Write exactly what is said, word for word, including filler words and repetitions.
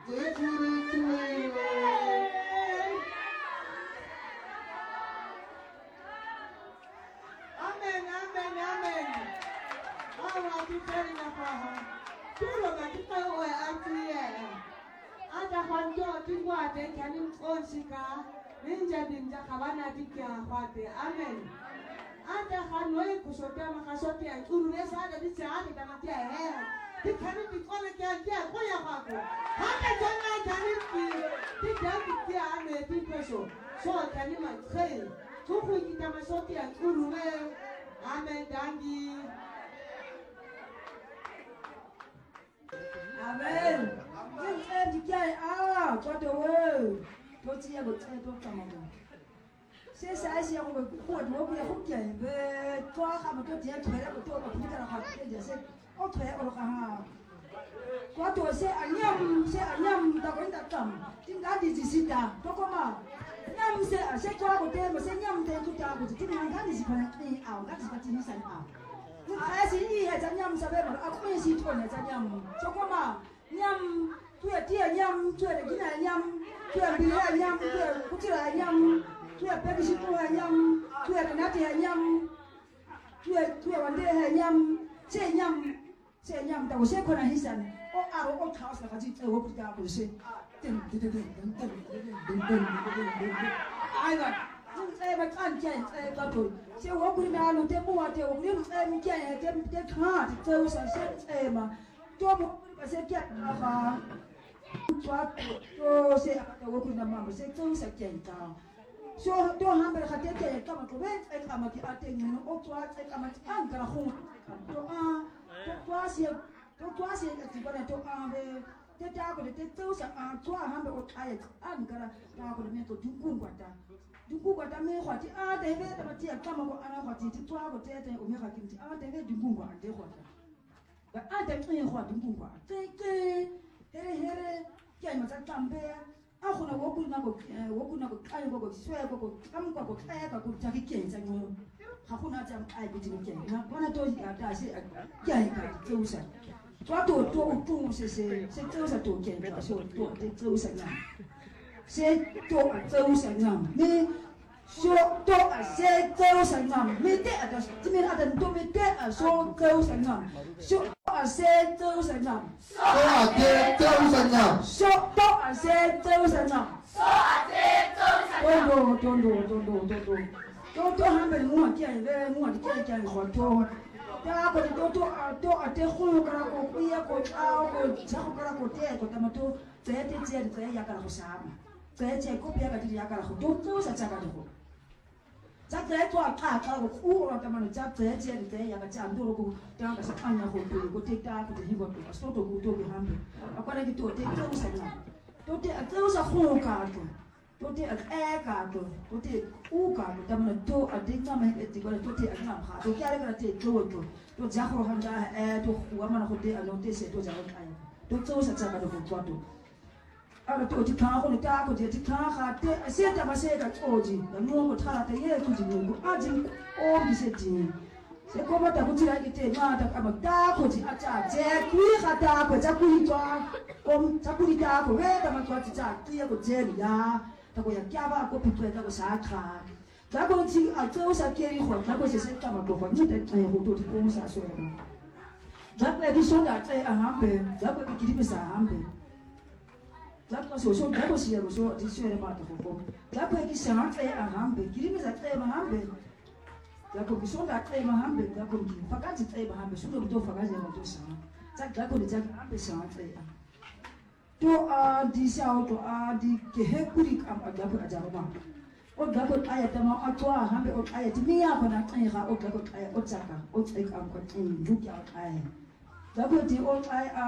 Amen, amen, amen. Awa kipeli na paha. Tulo na kipawe atiye. Ada kwanjo tingwate kani mkonsika. Ninja ninja kawana tikia kwate. Amen. Ada kanoi kusotea makasotea. Urunesa ada disiati tamatia hea. Tikani tikone kia kia koya kwako. Hata jana kani ki. Tikani kia ane tikoso. So kani matkei. Tuku kitamasotea urune. Amen, dangi. Amen. Những em thì chơi à, cho đồ ơi. Tôi chỉ là một chơi tôi cầm mà. Sẽ sai sẽ không được quật nó bây giờ không chơi về cho khám mà tôi chỉ thuê là tôi mà không cần học cái gì sẽ có thuê ở đâu cả. Có tôi sẽ ăn nhâm sẽ ăn nhâm ta có đặt cầm. Chính cái gì gì ta, tôi có mà nhâm sẽ sẽ cho một tên mà sẽ nhâm tên tôi ta một cái này cái gì phải đi ảo cái gì phải chính xác ảo. Nhưng cái gì đi hay chăng nhâm sao bây giờ không có gì thôi là chăng nhâm. Cho có mà nhâm thuê tia nhâm thuê cái này nhâm thuê bì là nhâm thuê cũng chỉ là nhâm thuê bé cái gì cũng là nhâm thuê cái nát thì nhâm thuê thuê vấn đề là nhâm xe nhâm xe nhâm tao sẽ còn là hết sẵn ô à ô tháo sẽ cái gì tao cũng tao cũng sẽ từng từng từng từng từng từng từng từng ai vậy nhưng em mà ăn chơi em tao thôi sẽ có cái nào nó thêm mua thêm những em chơi thêm thêm thà thì tao sẽ sẽ em mà cho một sẽ chết à cho cho sẽ tao có cái nào mà sẽ tao sẽ chơi tao so to hambe khate ke kama ko bet e kama ki atenyo no o to e kama an kala khum to a to to si to to si ti bana to a be te ta ko te to sa a to hambe o ai an kala ta ko me to dungu kwata dungu kwata me khati a de be ta ti kama ko ana khati ti to ko te te o me khati a de be dungu kwata de khata ba a de tsin khwa dungu kwata te te here here ke ma ta tambe ako na woku na ko woku na ko kai ko ko swe ko ko kam ko ko kai ka ko ta ki ken sa nyo hakuna jam ai bi tin ken na bana to ya ta se ya ka to sa to to to to se se se to sa to ken ka so to te to sa na se to to sa na me so to se to sa na me te ata ti me ata to me te so to sa na so se to sa na so ate to sa na so to se to sa na so ate to sa na tondo tondo tondo tondo to to hambe mu ati ave mu ati kya kya ko to ta ko to to to ate khu kara ko kuya ko a ko cha ko kara ko te ko tamato te te te te ya kara ko sama te te ko pia ka ti ya kara ko to to sa cha ka ko cha te to a ka ka ko u ro tamano cha te te te ya ka cha ndo ko ta ka sa anya ko to ko te ta ko te higo ko so to ko to ko hambe akwana ki to te to sa na to te to sa khu ka to to te a ka to to te u ka to tamano to a de na me te ko to te a na ha to kya ka te to to to ja ko handa e to wa mana ko te a no te se to ja ko ai to to sa cha ka ko to to ara to ti ka ko ni ta ko ti ka ha te se ta ba se ka oji na no ko thala te ye ku ji ngo aji o bi se ti se ko ba ta ku ti ra ki te ma ta ka ba ta ko ji a cha je ku ha ta ko ja ku ni to ko ta ku ni ta ko we ta ma ko ti cha ti ye ko je ri ya ta ko ya kya ba ko pi to ta ko sa kha ta ko ti a zo sa ke ri ho ta ko se se ta ma ko ko ni te ai ho to ti ko sa so ya ta ko ki so da te a ha be ta ko ki ki bi sa ha be Zako so so zako si yaro so ti shere ma ta ko. Zako ki sa tse a hambe, kiri mi za tse ma hambe. Zako ki so da tse ma hambe, zako ki fakati tse ma hambe, sudo to fakati ma to sa. Zako zako ni zako hambe sa tse a. To a di sa to a di ke he kuri kam a zako a jaroma. O zako aya ta ma a to a hambe o aya ti mi ya ko na tse ga o zako aya o tsaka o tse kam ko tse ndu ya aya. Zako ti o aya